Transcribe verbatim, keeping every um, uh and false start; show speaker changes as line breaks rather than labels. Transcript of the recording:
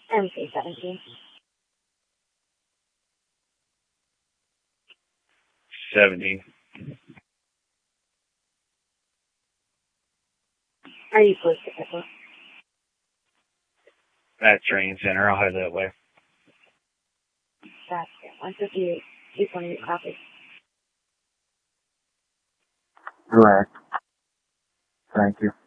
M C seventeen.
seventeen.
Are you close to Pickle?
At Training Center. I'll head that way.
Gotcha. one fifty-eight, two twenty-eight, copy.
Correct. Thank you.